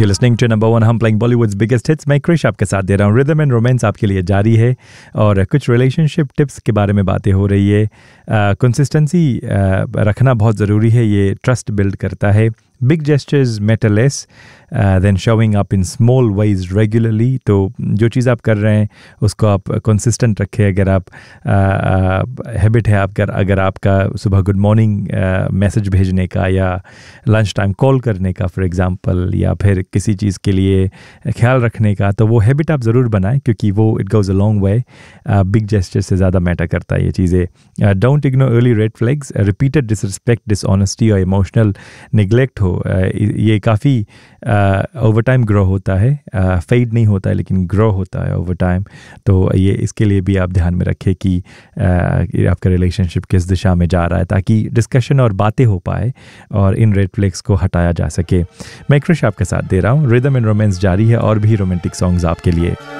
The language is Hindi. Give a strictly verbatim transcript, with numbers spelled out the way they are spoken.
You're listening to number one, हम playing Bollywood's biggest hits. मैं क्रिश आपके साथ दे रहा हूँ. Rhythm and Romance आपके लिए जारी है और कुछ रिलेशनशिप टिप्स के बारे में बातें हो रही है. कंसिस्टेंसी uh, uh, रखना बहुत ज़रूरी है. ये ट्रस्ट बिल्ड करता है. Big gestures matter less uh, than showing up in small ways regularly. तो जो चीज़ आप कर रहे हैं उसको आप कंसिस्टेंट रखें. अगर आप हैबिट uh, uh, है आपका, अगर आपका सुबह गुड मॉर्निंग मैसेज भेजने का या लंच टाइम कॉल करने का फॉर एग्जांपल, या फिर किसी चीज़ के लिए ख्याल रखने का, तो वो हैबिट आप ज़रूर बनाएं क्योंकि वो it goes a long way. Big gesture से ज़्यादा मैटर करता है ये चीज़ें. Don't ignore early red flags. Repeated disrespect, dishonesty और इमोशनल निगलेक्ट हो, ये काफ़ी ओवर टाइम ग्रो होता है. फेड uh, नहीं होता है लेकिन ग्रो होता है ओवर टाइम. तो ये इसके लिए भी आप ध्यान में रखें कि uh, आपका रिलेशनशिप किस दिशा में जा रहा है, ताकि डिस्कशन और बातें हो पाए और इन रेड फ्लैग्स को हटाया जा सके. मैं क्रिश आपके साथ दे रहा हूँ. रिदम एंड रोमांस जारी है और भी रोमांटिक सॉन्ग्स आपके लिए.